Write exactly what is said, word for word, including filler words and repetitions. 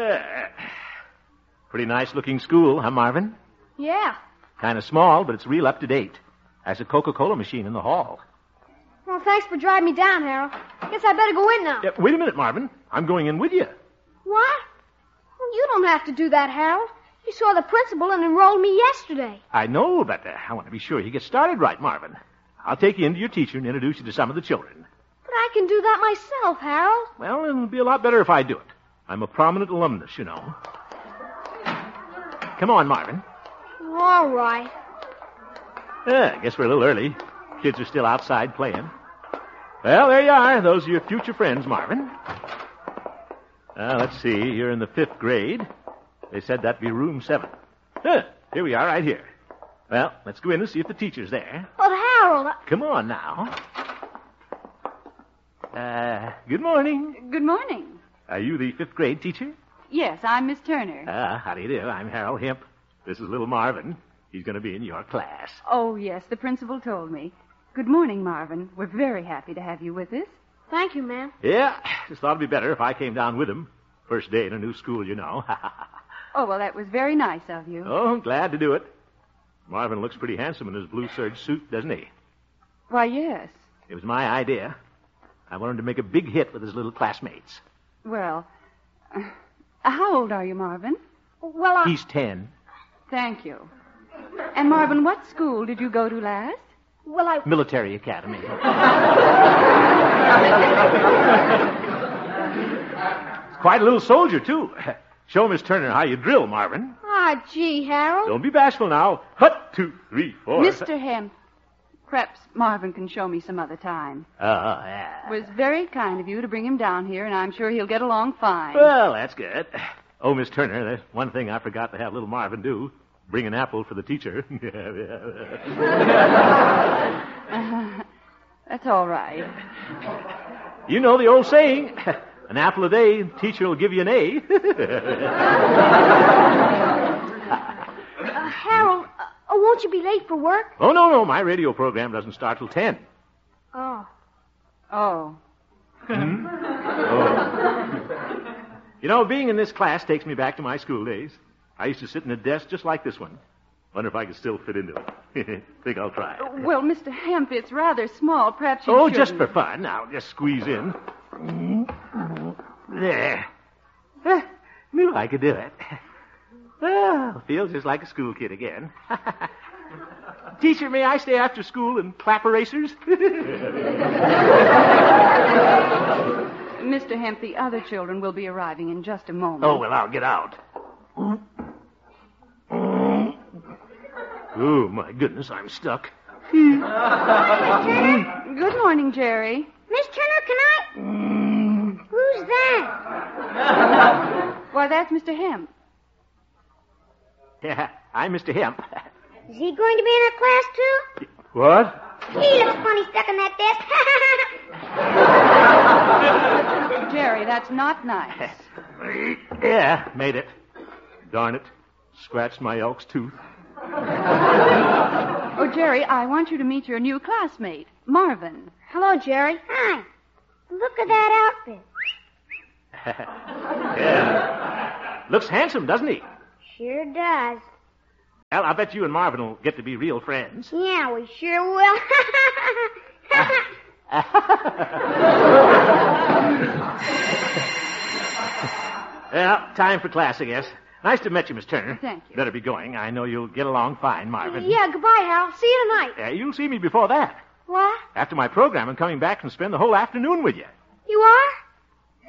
Uh, pretty nice-looking school, huh, Marvin? Yeah. Kind of small, but it's real up-to-date. Has a Coca-Cola machine in the hall. Well, thanks for driving me down, Harold. Guess I better go in now. Yeah, wait a minute, Marvin. I'm going in with you. What? Well, you don't have to do that, Harold. You saw the principal and enrolled me yesterday. I know, but uh, I want to be sure you get started right, Marvin. I'll take you into your teacher and introduce you to some of the children. But I can do that myself, Harold. Well, it'll be a lot better if I do it. I'm a prominent alumnus, you know. Come on, Marvin. All right. Yeah, I guess we're a little early. Kids are still outside playing. Well, there you are. Those are your future friends, Marvin. Uh, let's see. You're in the fifth grade. They said that'd be room seven. Huh, here we are, right here. Well, let's go in and see if the teacher's there. But, Harold... I... Come on now. Uh, good morning. Good morning. Are you the fifth grade teacher? Yes, I'm Miss Turner. Ah, uh, how do you do? I'm Harold Hemp. This is little Marvin. He's going to be in your class. Oh, yes, the principal told me. Good morning, Marvin. We're very happy to have you with us. Thank you, ma'am. Yeah, just thought it'd be better if I came down with him. First day in a new school, you know. Oh, well, that was very nice of you. Oh, I'm glad to do it. Marvin looks pretty handsome in his blue serge suit, doesn't he? Why, yes. It was my idea. I wanted to make a big hit with his little classmates. Well, uh, how old are you, Marvin? Well, I... He's ten. Thank you. And, Marvin, what school did you go to last? Well, I... Military Academy. Quite a little soldier, too. Show Miss Turner how you drill, Marvin. Ah, gee, Harold. Don't be bashful now. Hut, two, three, four. Mister Hemp, perhaps Marvin can show me some other time. Oh, uh, yeah. It was very kind of you to bring him down here, and I'm sure he'll get along fine. Well, that's good. Oh, Miss Turner, there's one thing I forgot to have little Marvin do. Bring an apple for the teacher. uh, that's all right. You know the old saying, an apple a day, teacher will give you an A. uh, Harold, uh, oh, won't you be late for work? Oh, no, no, my radio program doesn't start till ten. Oh. Oh. Hmm? Oh. You know, being in this class takes me back to my school days. I used to sit in a desk just like this one. Wonder if I could still fit into it. Think I'll try. Well, Mister Hemp, it's rather small. Perhaps you Oh, shouldn't. just for fun. Now, just squeeze in. There. Uh, knew I could do it. Oh, feels just like a school kid again. Teacher, may I stay after school and clap erasers? Mister Hemp, the other children will be arriving in just a moment. Oh, well, I'll get out. Oh, my goodness, I'm stuck. Good morning, Miss Turner. Good morning, Jerry. Miss Turner, can I... Who's that? Why, that's Mister Hemp. Yeah, I'm Mister Hemp. Is he going to be in our class, too? What? He looks funny stuck in that desk. Jerry, that's not nice. Yeah, made it. Darn it. Scratched my elk's tooth. Oh, Jerry, I want you to meet your new classmate, Marvin. Hello, Jerry. Hi. Look at that outfit. Yeah. Looks handsome, doesn't he? Sure does. Well, I bet you and Marvin will get to be real friends. Yeah, we sure will. Well, time for class, I guess. Nice to meet you, Miss Turner. Thank you. Better be going. I know you'll get along fine, Marvin. Yeah, goodbye, Harold. See you tonight. Yeah, you'll see me before that. What? After my program, I'm coming back and spend the whole afternoon with you. You are?